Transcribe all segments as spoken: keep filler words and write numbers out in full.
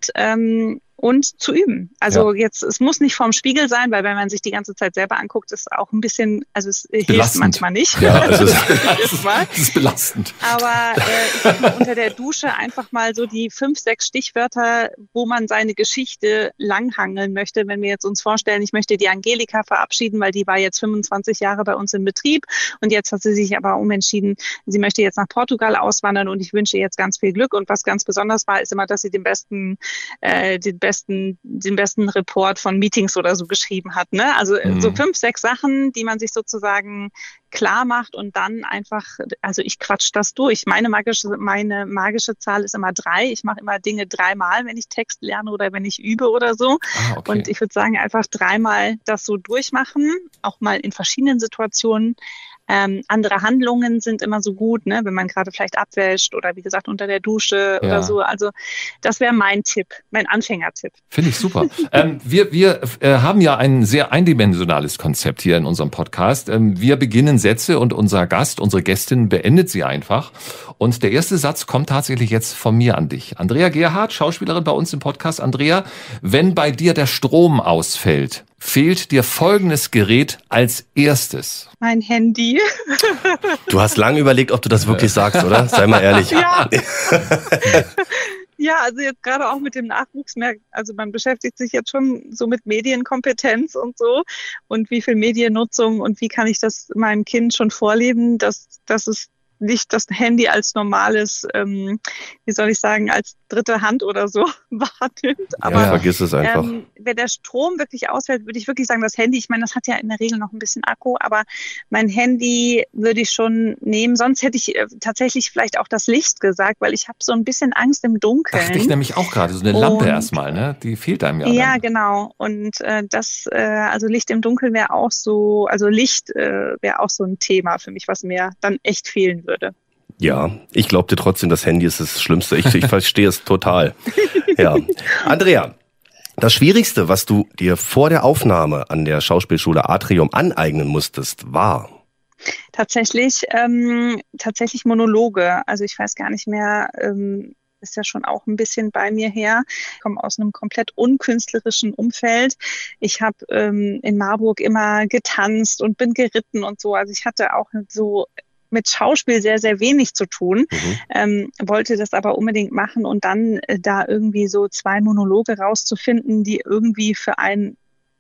und ähm, und zu üben. Also ja. jetzt, es muss nicht vorm Spiegel sein, weil wenn man sich die ganze Zeit selber anguckt, ist auch ein bisschen, also es hilft belastend. manchmal nicht. Ja, also es ist, ist belastend. Aber äh, ich sag mal, unter der Dusche einfach mal so die fünf, sechs Stichwörter, wo man seine Geschichte langhangeln möchte. Wenn wir jetzt uns vorstellen, ich möchte die Angelika verabschieden, weil die war jetzt fünfundzwanzig Jahre bei uns im Betrieb und jetzt hat sie sich aber umentschieden, sie möchte jetzt nach Portugal auswandern und ich wünsche ihr jetzt ganz viel Glück. Und was ganz besonders war, ist immer, dass sie den besten, äh, den besten besten, den besten Report von Meetings oder so geschrieben hat. Ne? Also mhm. so fünf, sechs Sachen, die man sich sozusagen klar macht und dann einfach, also ich quatsch das durch. Meine magische, meine magische Zahl ist immer drei. Ich mache immer Dinge dreimal, wenn ich Text lerne oder wenn ich übe oder so. Ah, okay. Und ich würde sagen, einfach dreimal das so durchmachen, auch mal in verschiedenen Situationen. Ähm, andere Handlungen sind immer so gut, ne, wenn man gerade vielleicht abwäscht oder wie gesagt unter der Dusche ja. oder so. Also das wäre mein Tipp, mein Anfängertipp. Finde ich super. ähm, wir wir äh, haben ja ein sehr eindimensionales Konzept hier in unserem Podcast. Ähm, wir beginnen Sätze und unser Gast, unsere Gästin beendet sie einfach. Und der erste Satz kommt tatsächlich jetzt von mir an dich. Andrea Gerhardt, Schauspielerin bei uns im Podcast. Andrea, wenn bei dir der Strom ausfällt, fehlt dir folgendes Gerät als erstes? Mein Handy. Du hast lange überlegt, ob du das wirklich sagst, oder? Sei mal ehrlich. Ja. Ja, also jetzt gerade auch mit dem Nachwuchs, also man beschäftigt sich jetzt schon so mit Medienkompetenz und so und wie viel Mediennutzung und wie kann ich das meinem Kind schon vorleben, dass, dass es nicht das Handy als normales, ähm, wie soll ich sagen, als dritte Hand oder so wahrnimmt. Aber ja, vergiss es einfach. Ähm, wenn der Strom wirklich ausfällt, würde ich wirklich sagen, das Handy, ich meine, das hat ja in der Regel noch ein bisschen Akku, aber mein Handy würde ich schon nehmen. Sonst hätte ich äh, tatsächlich vielleicht auch das Licht gesagt, weil ich habe so ein bisschen Angst im Dunkeln. Dachte ich nämlich auch gerade, so eine Lampe und, erstmal, ne? Die fehlt einem ja. Ja, dann. genau. Und äh, das, äh, also Licht im Dunkeln wäre auch so, also Licht äh, wäre auch so ein Thema für mich, was mir dann echt fehlen würde. Würde. Ja, ich glaube dir trotzdem, das Handy ist das Schlimmste. Ich, ich verstehe es total. Ja, Andrea, das Schwierigste, was du dir vor der Aufnahme an der Schauspielschule Atrium aneignen musstest, war? Tatsächlich, ähm, tatsächlich Monologe. Also ich weiß gar nicht mehr, ähm, ist ja schon auch ein bisschen bei mir her. Ich komme aus einem komplett unkünstlerischen Umfeld. Ich habe ähm, in Marburg immer getanzt und bin geritten und so. Also ich hatte auch so mit Schauspiel sehr, sehr wenig zu tun, mhm. ähm, wollte das aber unbedingt machen und dann äh, da irgendwie so zwei Monologe rauszufinden, die irgendwie für einen,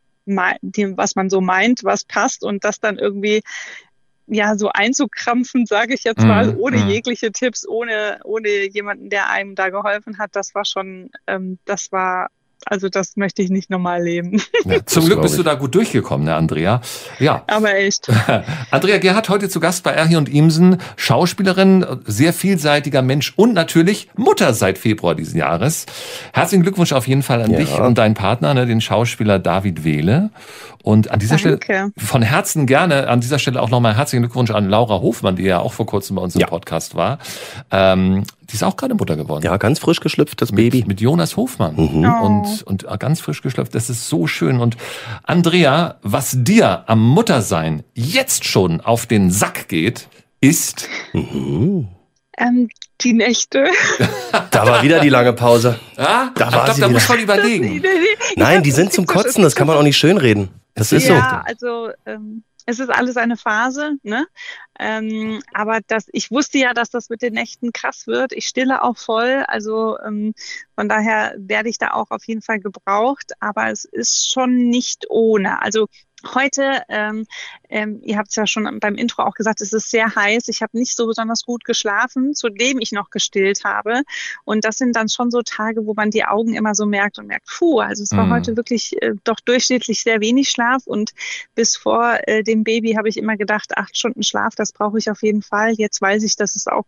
die, was man so meint, was passt und das dann irgendwie ja so einzukrampfen, sage ich jetzt mal, mhm. ohne mhm. jegliche Tipps, ohne ohne jemanden, der einem da geholfen hat, das war schon, ähm, das war Also das möchte ich nicht normal leben. Ja, zum Glück bist du da gut durchgekommen, ne, Andrea? Ja. Aber echt. Andrea Gerhardt heute zu Gast bei Erhi und Imsen, Schauspielerin, sehr vielseitiger Mensch und natürlich Mutter seit Februar diesen Jahres. Herzlichen Glückwunsch auf jeden Fall an ja. dich und deinen Partner, ne, den Schauspieler David Wehle. Und an dieser Danke. Stelle von Herzen gerne, an dieser Stelle auch nochmal herzlichen Glückwunsch an Laura Hofmann, die ja auch vor kurzem bei uns im ja. Podcast war. Ähm, die ist auch gerade Mutter geworden. Ja, ganz frisch geschlüpft, das mit, Baby. Mit Jonas Hofmann. Mhm. Oh. Und, und ganz frisch geschlüpft. Das ist so schön. Und Andrea, was dir am Muttersein jetzt schon auf den Sack geht, ist... Mhm. Ähm, die Nächte. Da war wieder die lange Pause. Ja? Da ich war glaube, sie da wieder. muss man überlegen. Nein, die sind zum Kotzen, das kann man auch nicht schönreden. Das ist ja, so. Ja, also ähm, es ist alles eine Phase, ne? Ähm, aber das, ich wusste ja, dass das mit den Nächten krass wird. Ich stille auch voll, also ähm, von daher werde ich da auch auf jeden Fall gebraucht. Aber es ist schon nicht ohne. Also heute, ähm, ähm, ihr habt es ja schon beim Intro auch gesagt, es ist sehr heiß. Ich habe nicht so besonders gut geschlafen, zudem ich noch gestillt habe. Und das sind dann schon so Tage, wo man die Augen immer so merkt und merkt, puh, also es war Mhm. heute wirklich äh, doch durchschnittlich sehr wenig Schlaf. Und bis vor äh, dem Baby habe ich immer gedacht, acht Stunden Schlaf, das brauche ich auf jeden Fall. Jetzt weiß ich, dass es auch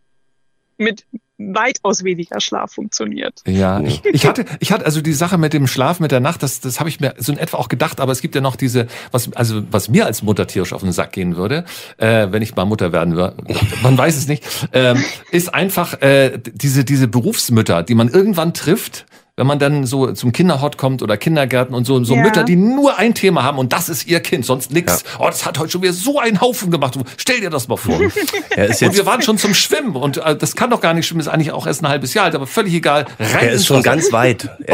mit weitaus weniger Schlaf funktioniert. Ja, ich, ich hatte, ich hatte also die Sache mit dem Schlaf mit der Nacht, das, das habe ich mir so in etwa auch gedacht, aber es gibt ja noch diese, was, also was mir als Mutter tierisch auf den Sack gehen würde, äh, wenn ich mal Mutter werden würde, man weiß es nicht, ähm, ist einfach äh, diese diese Berufsmütter, die man irgendwann trifft, wenn man dann so zum Kinderhort kommt oder Kindergärten und so, so Ja. Mütter, die nur ein Thema haben und das ist ihr Kind, sonst nix. Ja. Oh, das hat heute schon wieder so einen Haufen gemacht. Stell dir das mal vor. Er ist Und jetzt, wir waren schon zum Schwimmen und äh, das kann doch gar nicht schwimmen, ist eigentlich auch erst ein halbes Jahr alt, aber völlig egal. Rein er ist ins schon Wasser. ganz weit.